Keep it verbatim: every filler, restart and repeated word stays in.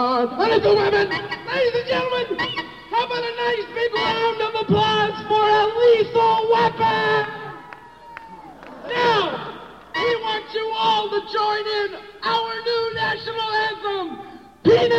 Ladies and gentlemen, how about a nice big round of applause for a lethal weapon? Now, we want you all to join in our new national anthem, Peanut.